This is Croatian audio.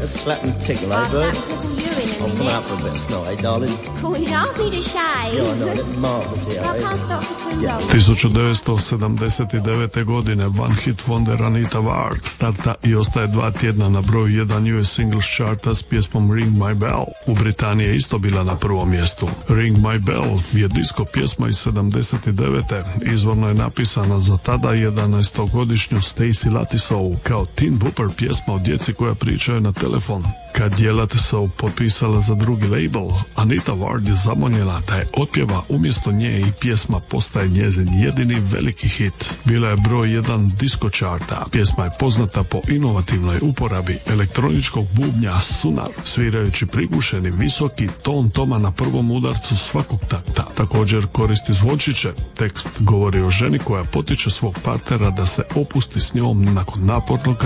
to slap and tickle, I'll eh, slap bird? and tickle you in a I'm coming minute. up for a bit of snot, eh, darling? Cool, you don't need a shave. Yeah, I know, it's marvellous here, I eh? can't stop for too Yeah. long. 1979. godine One Hit Wonder Anita Ward starta i ostaje 2 tjedna na broju 1 US Singles charta s pjesmom Ring My Bell. U Britaniji je isto bila na prvom mjestu. Ring My Bell je disco pjesma iz 79. Izvorno je napisana za tada 11-godišnju Stacey Latisow kao teen booper pjesma o djeci koja pričaju na telefon. Kad je Latisow potpisala za drugi label, Anita Ward je zamonjena da je otpjeva umjesto nje i pjesma postaje njezin jedini veliki hit. Bila je broj 1 disco charta. Pjesma je poznata po inovativnoj uporabi elektroničkog bubnja Sunar, svirajući prigušeni visoki ton toma na prvom udarcu svakog takta. Također koristi zvončiće. Tekst govori o ženi koja potiče svog partnera da se opusti s njom nakon napornog